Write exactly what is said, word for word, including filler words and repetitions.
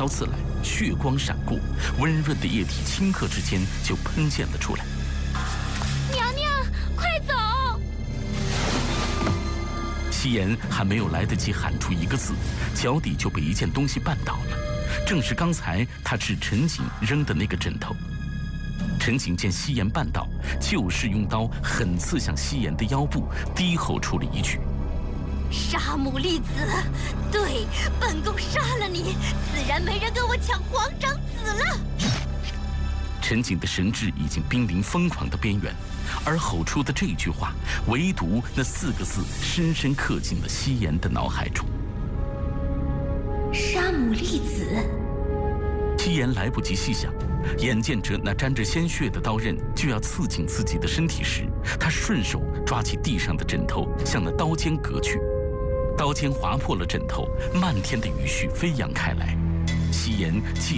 刀刺来，血光闪过，温润的液体顷刻之间就喷溅了出来。 娘娘，快走！ 夕颜还没有来得及喊出一个字，脚底就被一件东西绊倒了，正是刚才他治陈景扔的那个枕头。陈景见夕颜绊倒，就是用刀狠刺向夕颜的腰部，低吼出了一句：“ 杀母立子！对，本宫杀了你，自然没人跟我抢皇长子了。” 陈景的神智已经濒临疯狂的边缘，而吼出的这句话，唯独那四个字深深刻进了夕颜的脑海中。 杀母立子。 夕颜来不及细想，眼见着那沾着鲜血的刀刃就要刺进自己的身体时，他顺手抓起地上的枕头，向那刀尖割去。刀尖划破了枕头，漫天的雨絮飞扬开来。夕颜既